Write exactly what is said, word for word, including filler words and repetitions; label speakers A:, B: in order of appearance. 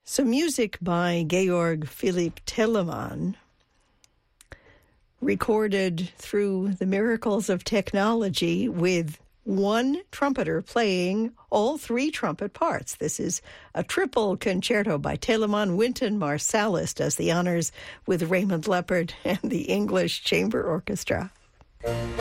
A: Some music by Georg Philipp Telemann, recorded through the miracles of technology with one trumpeter playing all three trumpet parts. This is a triple concerto by Telemann. Wynton Marsalis does the honors with Raymond Leppard and the English Chamber Orchestra.